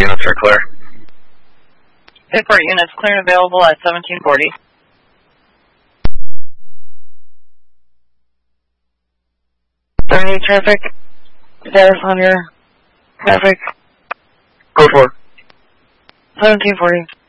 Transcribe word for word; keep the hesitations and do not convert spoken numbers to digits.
units are clear. Airport units clear and available at seventeen forty. Any traffic status on your traffic? Go for it. seventeen forty.